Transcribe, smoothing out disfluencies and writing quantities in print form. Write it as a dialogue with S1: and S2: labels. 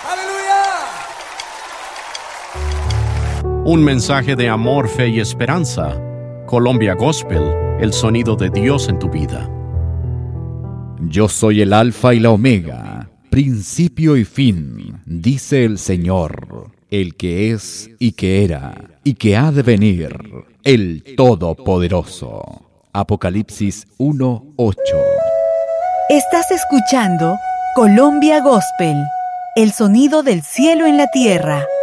S1: Un mensaje de amor, fe y esperanza. Colombia Gospel, el sonido de Dios en tu vida.
S2: Yo soy el Alfa y la Omega, principio y fin, dice el Señor, el que es y que era y que ha de venir, el Todopoderoso. Apocalipsis 1:8.
S3: Estás escuchando Colombia Gospel, el sonido del cielo en la tierra.